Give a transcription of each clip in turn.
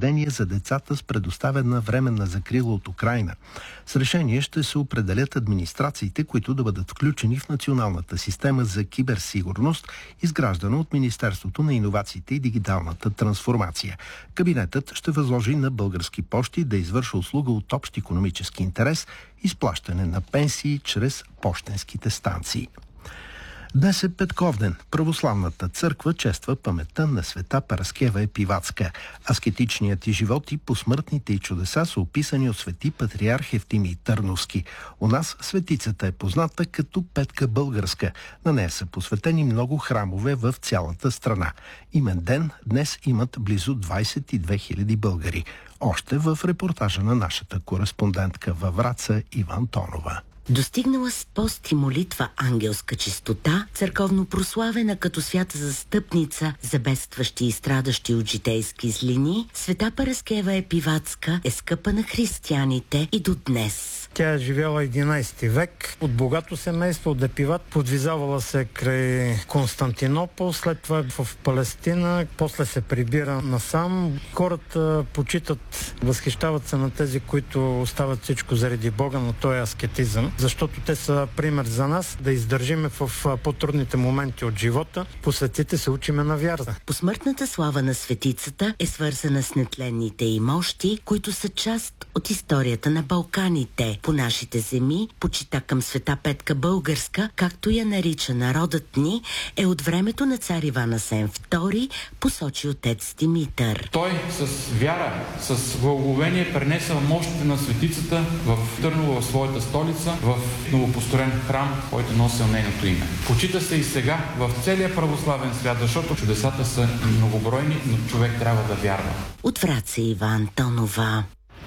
учреждения за децата с предоставена временна закрила от Украйна. С решение ще се определят администрациите, които да бъдат включени в националната система за киберсигурност, изграждана от Министерството на иновациите и дигиталната трансформация. Кабинетът ще възложи на Български пощи да извърши услуга от общ икономически интерес – изплащане на пенсии чрез пощенските станции. Днес е Петковден. Православната църква чества паметта на света Параскева Епиватска. Аскетичният й живот и посмъртните й чудеса са описани от свети патриарх Евтимий Търновски. У нас светицата е позната като Петка Българска. На нея са посветени много храмове в цялата страна. Имен ден днес имат близо 22 000 българи. Още в репортажа на нашата кореспондентка във Враца Иван Тонова. Достигнала с пост и молитва ангелска чистота, църковно прославена като свята застъпница за бедстващи и страдащи от житейски злини, света Параскева Епиватска е скъпа на християните и до днес. Тя е живяла 11 век, от богато семейство, от Епиват, подвизавала се край Константинопол, след това в Палестина, после се прибира насам. Хората почитат, възхищават се на тези, които остават всичко заради Бога, но той е аскетизъм, защото те са пример за нас да издържиме в по-трудните моменти от живота. По светите се учиме на вяра. Посмъртната слава на светицата е свързана с нетленните й мощи, които са част от историята на Балканите. По нашите земи, почита към света Петка Българска, както я нарича народът ни, е от времето на цар Иван Асен II, посочи отец Димитър. Той с вяра, с благоговение пренесъл мощите на светицата в Търново, в своята столица, в новопостроен храм, който носил нейното име. Почита се и сега в целия православен свят, защото чудесата са многобройни, но човек трябва да вярва. От Враца Иван Тонова.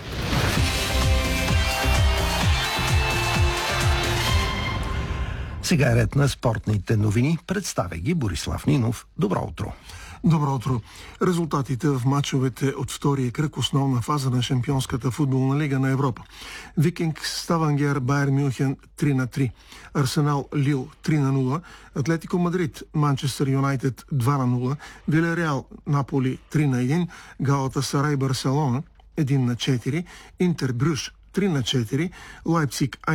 Сега е ред на спортните новини. Представя ги Борислав Нинов. Добро утро! Добро утро! Резултатите в мачовете от втория кръг, основна фаза на Шампионската футболна лига на Европа. Викинг Ставангер Байер Мюнхен 3-3, Арсенал Лил 3-0, Атлетико Мадрид Манчестър Юнайтед 2-0, Вилереал Наполи 3-1, Галатасарай Барселона 1-4, Интер Брюж 3-4, Лайпциг